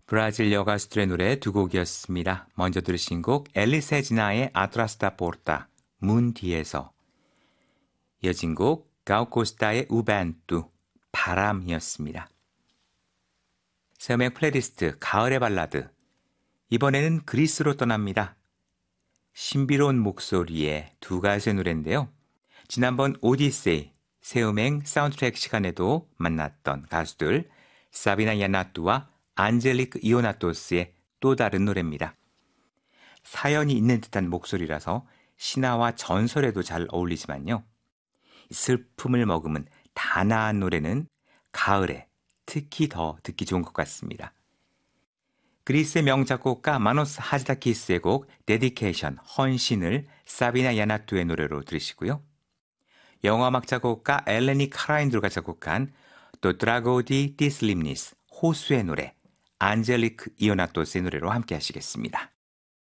브라질 여가수들의 노래 두 곡이었습니다. 먼저 들으신 곡 엘리스 헤지나의 아트라스 다 포르타, 문 뒤에서. 이어진 곡 가우코스타의 우벤투, 바람이었습니다. 세음의 플레이리스트 가을의 발라드. 이번에는 그리스로 떠납니다. 신비로운 목소리의 두 가수의 노래인데요. 지난번 오디세이, 세음행 사운드트랙 시간에도 만났던 가수들 사비나 야나뚜와 안젤리크 이오나토스의 또 다른 노래입니다. 사연이 있는 듯한 목소리라서 신화와 전설에도 잘 어울리지만요. 슬픔을 머금은 단아한 노래는 가을에 특히 더 듣기 좋은 것 같습니다. 그리스의 명작곡가 마노스 하지다키스의 곡 데디케이션, 헌신을 사비나 야나투의 노래로 들으시고요. 영화음악 작곡가 엘레니 카라인드로가 작곡한 또 드라고디 디슬림니스, 호수의 노래, 안젤리크 이오나토스의 노래로 함께 하시겠습니다.